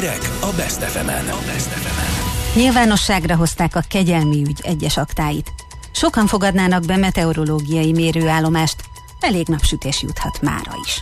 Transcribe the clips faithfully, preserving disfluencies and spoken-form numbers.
Hírek a Best ef emen. A Best ef emen. Nyilvánosságra hozták a kegyelmi ügy egyes aktáit. Sokan fogadnának be meteorológiai mérőállomást, elég napsütés juthat mára is.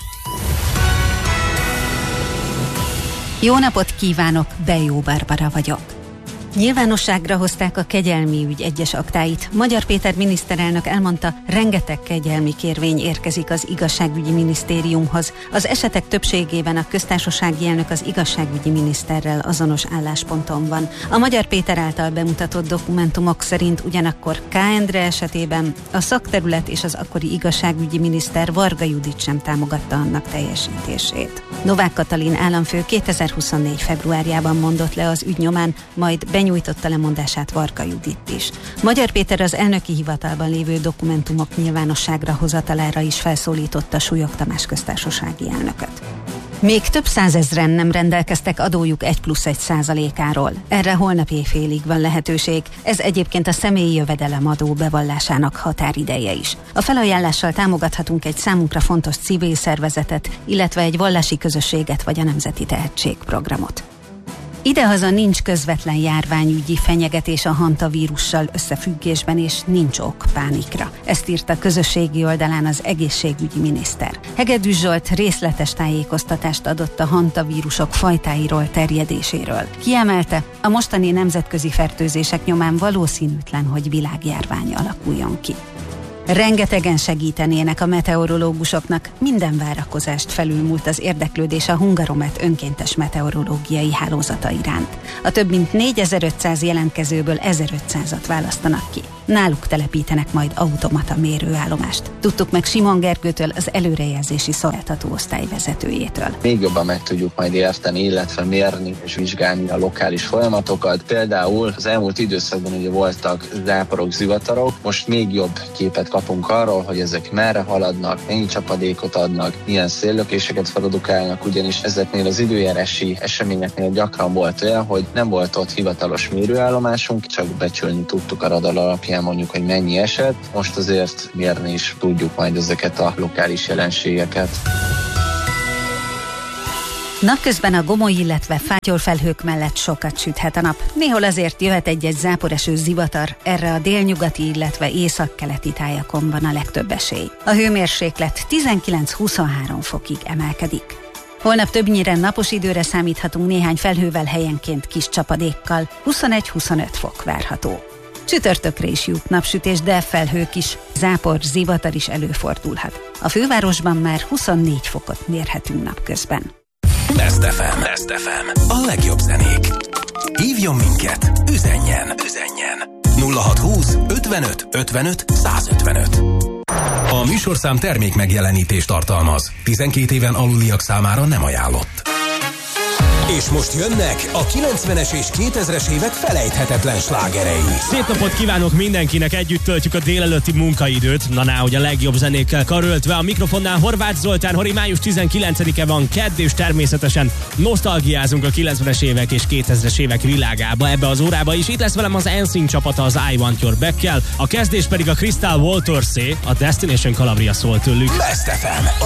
Jó napot kívánok, Bejó Barbara vagyok. Nyilvánosságra hozták a kegyelmi ügy egyes aktáit. Magyar Péter miniszterelnök elmondta, rengeteg kegyelmi kérvény érkezik az igazságügyi minisztériumhoz. Az esetek többségében a köztársasági elnök az igazságügyi miniszterrel azonos állásponton van. A Magyar Péter által bemutatott dokumentumok szerint ugyanakkor K. Endre esetében a szakterület és az akkori igazságügyi miniszter Varga Judit sem támogatta annak teljesítését. Novák Katalin államfő kétezer-huszonnégy februárjában mondott le az ügy nyomán, majd benyújtotta lemondását Varga Judit is. Magyar Péter az elnöki hivatalban lévő dokumentumok nyilvánosságra hozatalára is felszólította Súlyog Tamás köztársasági elnököt. Még több százezren nem rendelkeztek adójuk egy plusz egy százalékáról. Erre holnap éjfélig van lehetőség. Ez egyébként a személyi jövedelemadó bevallásának határideje is. A felajánlással támogathatunk egy számunkra fontos civil szervezetet, illetve egy vallási közösséget vagy a Nemzeti Tehetségprogramot. Idehaza nincs közvetlen járványügyi fenyegetés a hantavírussal összefüggésben, és nincs ok pánikra. Ezt írta a közösségi oldalán az egészségügyi miniszter. Hegedűs Zsolt részletes tájékoztatást adott a hantavírusok fajtáiról, terjedéséről. Kiemelte, a mostani nemzetközi fertőzések nyomán valószínűtlen, hogy világjárvány alakuljon ki. Rengetegen segítenének a meteorológusoknak, minden várakozást felülmúlt az érdeklődés a Hungaromet önkéntes meteorológiai hálózata iránt. A több mint négyezer-ötszáz jelentkezőből ezerötszázat választanak ki. Náluk telepítenek majd automata mérőállomást. Tudtuk meg Simon Gergőtől, az előrejelzési szolgáltató osztály vezetőjétől. Még jobban meg tudjuk majd érteni, illetve mérni és vizsgálni a lokális folyamatokat. Például az elmúlt időszakban ugye voltak záporok, zivatarok, most még jobb képet kapunk arról, hogy ezek merre haladnak, mennyi csapadékot adnak, milyen széllökéseket produkálnak, ugyanis ezeknél az időjárási eseményeknél gyakran volt olyan, hogy nem volt ott hivatalos mérőállomásunk, csak becsülni tudtuk a radar alapján mondjuk, hogy mennyi esett. Most azért mérni is tudjuk majd ezeket a lokális jelenségeket. Napközben a gomoly, illetve fátyolfelhők mellett sokat süthet a nap. Néhol azért jöhet egy-egy záporeső zivatar, erre a délnyugati, illetve északkeleti tájakon van a legtöbb esély. A hőmérséklet tizenkilenc-huszonhárom fokig emelkedik. Holnap többnyire napos időre számíthatunk, néhány felhővel, helyenként kis csapadékkal, huszonegy-huszonöt fok várható. Csütörtökre is jut napsütés, de felhők is, zápor, zivatar is előfordulhat. A fővárosban már huszonnégy fokot mérhetünk napközben. Best ef em. Best ef em. A legjobb zenék. Hívjon minket, üzenjen, üzenjen. nulla hatszázhúsz ötvenöt ötvenöt százötvenöt. A műsorszám termék megjelenítést tartalmaz. tizenkét éven aluliak számára nem ajánlott. És most jönnek a kilencvenes és kétezres évek felejthetetlen slágerei. Szép napot kívánok mindenkinek, együtt töltjük a délelőtti munkaidőt. Na ná, hogy a legjobb zenékkel karöltve, a mikrofonnál Horváth Zoltán. Hori, május tizenkilencedike van, kedd, és természetesen nosztalgiázunk a kilencvenes évek és kétezres évek világába. Ebbe az órába is itt lesz velem az en szín csapata az I Want Your Back-kel, a kezdés pedig a Crystal Walters-é, a Destination Calabria szól tőlük. Best ef em.